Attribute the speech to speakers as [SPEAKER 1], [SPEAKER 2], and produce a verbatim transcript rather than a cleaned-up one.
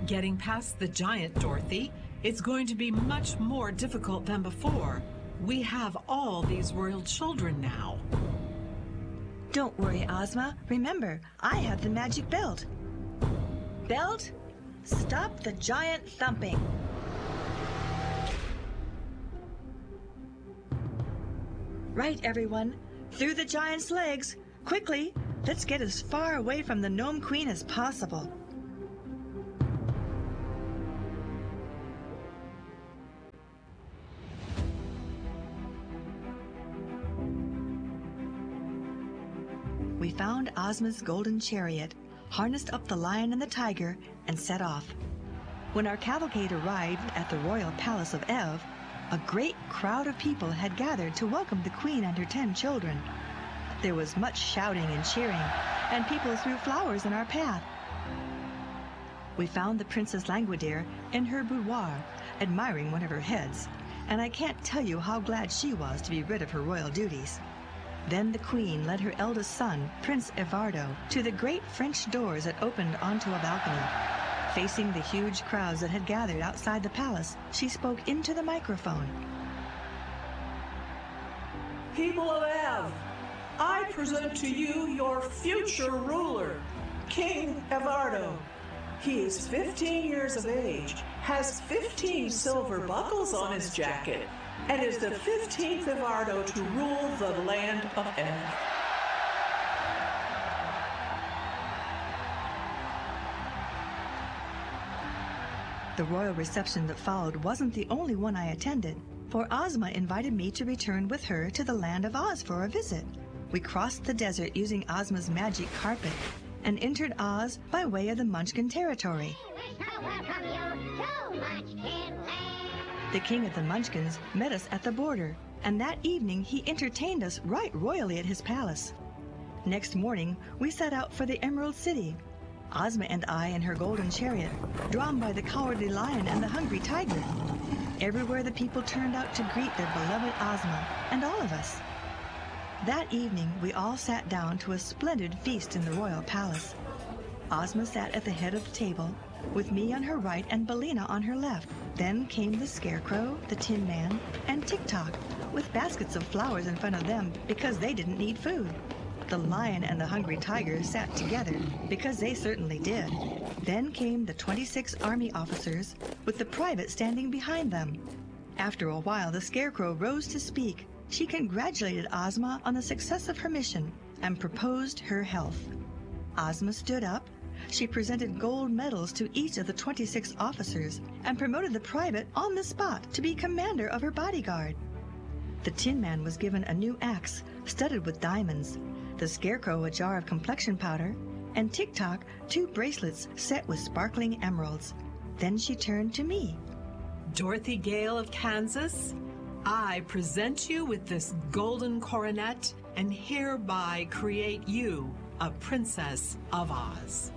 [SPEAKER 1] Getting past the giant, Dorothy. It's going to be much more difficult than before. We have all these royal children now.
[SPEAKER 2] Don't worry, Ozma. Remember, I have the magic belt. Belt, stop the giant thumping. Right, everyone. Through the giant's legs. Quickly, let's get as far away from the Gnome Queen as possible. We found Ozma's golden chariot, harnessed up the lion and the tiger, and set off. When our cavalcade arrived at the royal palace of Ev, a great crowd of people had gathered to welcome the queen and her ten children. There was much shouting and cheering, and people threw flowers in our path. We found the Princess Langwidere in her boudoir, admiring one of her heads, and I can't tell you how glad she was to be rid of her royal duties. Then the queen led her eldest son, Prince Evardo, to the great French doors that opened onto a balcony. Facing the huge crowds that had gathered outside the palace, she spoke into the microphone.
[SPEAKER 3] People of Ev, I present to you your future ruler, King Evardo. He is fifteen years of age, has fifteen silver buckles on his jacket, and is the fifteenth Evardo to rule the land of Ev.
[SPEAKER 2] The royal reception that followed wasn't the only one I attended, for Ozma invited me to return with her to the land of Oz for a visit. We crossed the desert using Ozma's magic carpet and entered Oz by way of the Munchkin territory. The king of the Munchkins met us at the border, and that evening he entertained us right royally at his palace. Next morning, we set out for the Emerald City. Ozma and I in her golden chariot, drawn by the cowardly lion and the hungry tiger. Everywhere the people turned out to greet their beloved Ozma and all of us. That evening, we all sat down to a splendid feast in the royal palace. Ozma sat at the head of the table, with me on her right and Billina on her left. Then came the Scarecrow, the Tin Man, and Tik-Tok, with baskets of flowers in front of them because they didn't need food. The lion and the hungry tiger sat together because they certainly did. Then came the twenty-six army officers, with the private standing behind them. After a while, the Scarecrow rose to speak. She congratulated Ozma on the success of her mission and proposed her health. Ozma stood up. She presented gold medals to each of the twenty-six officers and promoted the private on the spot to be commander of her bodyguard. The Tin Man was given a new axe studded with diamonds, the Scarecrow a jar of complexion powder, and Tik-Tok two bracelets set with sparkling emeralds. Then she turned to me.
[SPEAKER 1] Dorothy Gale of Kansas, I present you with this golden coronet and hereby create you a Princess of Oz.